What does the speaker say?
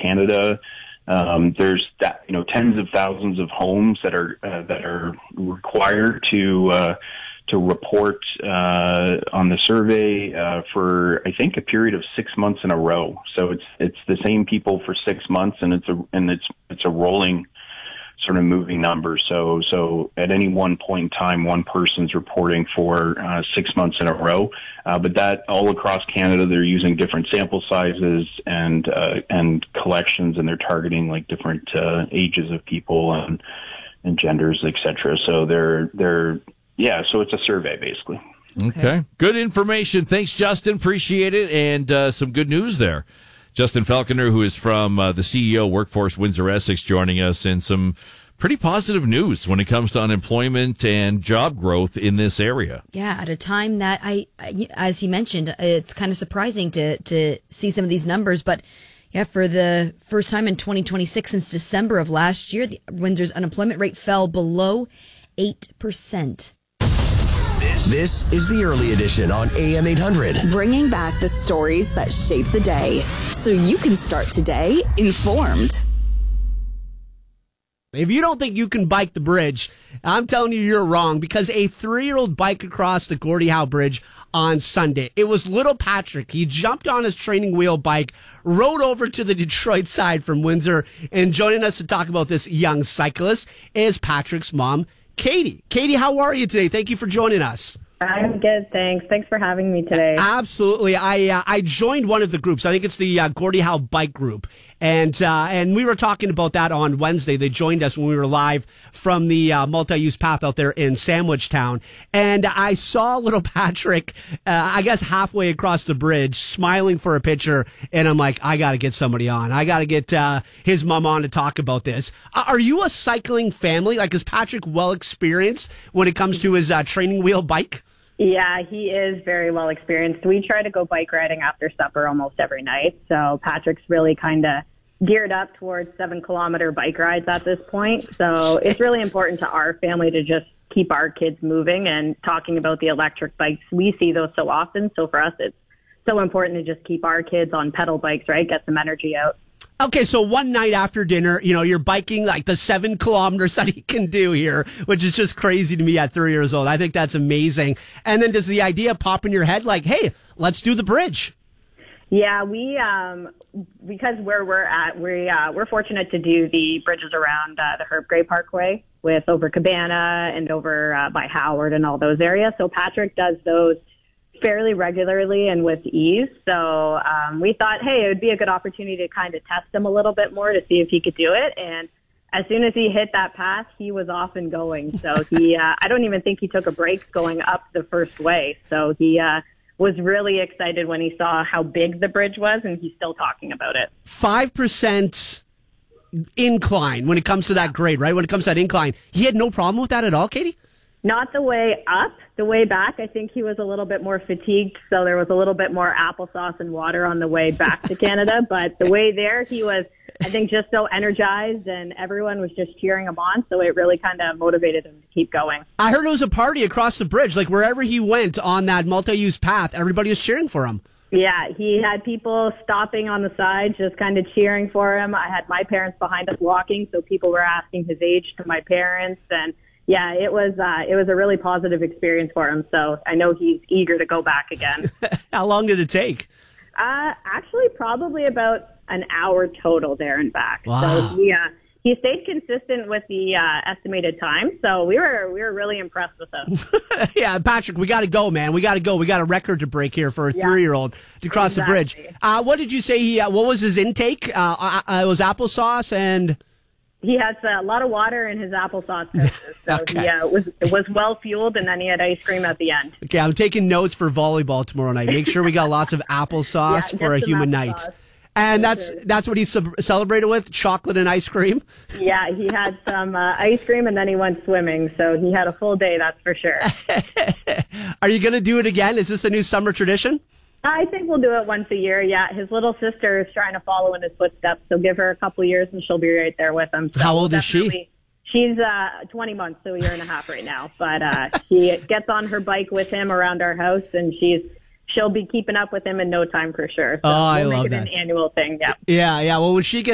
Canada. There's tens of thousands of homes that are required to report on the survey for, I think, a period of 6 months in a row. So it's the same people for 6 months, and it's a rolling sort of moving number. So at any one point in time, one person's reporting for 6 months in a row. But that all across Canada, they're using different sample sizes and collections, and they're targeting like different ages of people and genders, etc. So so it's a survey basically. Okay. Good information. Thanks, Justin. Appreciate it. And some good news there. Justin Falconer, who is from the CEO Workforce Windsor Essex, joining us, and some pretty positive news when it comes to unemployment and job growth in this area. Yeah, at a time that as he mentioned, it's kind of surprising to see some of these numbers, but yeah, for the first time in 2026 since December of last year, Windsor's unemployment rate fell below 8%. This is the early edition on AM 800. Bringing back the stories that shape the day so you can start today informed. If you don't think you can bike the bridge, I'm telling you you're wrong, because a 3-year-old biked across the Gordie Howe Bridge on Sunday. It was little Patrick. He jumped on his training wheel bike, rode over to the Detroit side from Windsor, and joining us to talk about this young cyclist is Patrick's mom, Katie. Katie, how are you today? Thank you for joining us. I'm good, thanks. Thanks for having me today. Absolutely. I joined one of the groups. I think it's the Gordie Howe Bike Group. And we were talking about that on Wednesday. They joined us when we were live from the multi-use path out there in Sandwich Town. And I saw little Patrick, I guess halfway across the bridge, smiling for a picture. And I'm like, I got to get somebody on. I got to get his mom on to talk about this. Are you a cycling family? Like, is Patrick well experienced when it comes to his training wheel bike? Yeah, he is very well experienced. We try to go bike riding after supper almost every night. So Patrick's really kind of geared up towards 7-kilometer bike rides at this point. So it's really important to our family to just keep our kids moving, and talking about the electric bikes. We see those so often. So for us, it's so important to just keep our kids on pedal bikes, right? Get some energy out. Okay, so one night after dinner, you're biking like the 7 kilometers that he can do here, which is just crazy to me at 3 years old. I think that's amazing. And then does the idea pop in your head like, hey, let's do the bridge? Yeah, we because where we're at, we're fortunate to do the bridges around the Herb Gray Parkway with over Cabana and over by Howard and all those areas. So Patrick does those fairly regularly and with ease. So we thought, hey, it would be a good opportunity to kind of test him a little bit more to see if he could do it. And as soon as he hit that path, he was off and going. So he, I don't even think he took a break going up the first way. So he was really excited when he saw how big the bridge was, and he's still talking about it. 5% incline when it comes to that grade, right? When it comes to that incline. He had no problem with that at all, Katie? Not the way up. The way back, I think he was a little bit more fatigued, so there was a little bit more applesauce and water on the way back to Canada. But the way there, he was, I think, just so energized, and everyone was just cheering him on, so it really kind of motivated him to keep going. I heard it was a party across the bridge. Like, wherever he went on that multi-use path, everybody was cheering for him. Yeah, he had people stopping on the side, just kind of cheering for him. I had my parents behind us walking, so people were asking his age to my parents, and yeah, it was a really positive experience for him. So I know he's eager to go back again. How long did it take? Actually, probably about an hour total there and back. Wow. So he stayed consistent with the estimated time. So we were really impressed with him. Yeah, Patrick, we got to go, man. We got to go. We got a record to break here for a 3-year-old to cross the bridge. What did you say? What was his intake? It was applesauce and. He has a lot of water in his applesauce purses, so okay. He was well fueled, and then he had ice cream at the end. Okay, I'm taking notes for volleyball tomorrow night. Make sure we got lots of applesauce for a human night. And that's what he celebrated with, chocolate and ice cream? Yeah, he had some ice cream, and then he went swimming, so he had a full day, that's for sure. Are you going to do it again? Is this a new summer tradition? I think we'll do it once a year, yeah. His little sister is trying to follow in his footsteps, so give her a couple years and she'll be right there with him. So how old is she? She's 20 months, so a year and a half right now. But she gets on her bike with him around our house, and she'll be keeping up with him in no time for sure. So I we'll love make it that. an annual thing, yeah. Yeah, well, when she gets